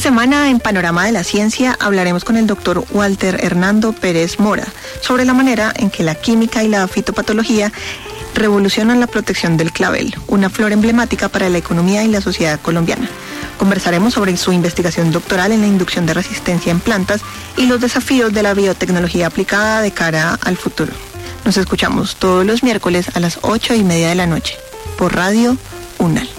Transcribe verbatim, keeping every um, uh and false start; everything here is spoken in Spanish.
semana en Panorama de la Ciencia hablaremos con el doctor Walter Hernando Pérez Mora sobre la manera en que la química y la fitopatología revolucionan la protección del clavel, una flor emblemática para la economía y la sociedad colombiana. Conversaremos sobre su investigación doctoral en la inducción de resistencia en plantas y los desafíos de la biotecnología aplicada de cara al futuro. Nos escuchamos todos los miércoles a las ocho y media de la noche por Radio UNAL.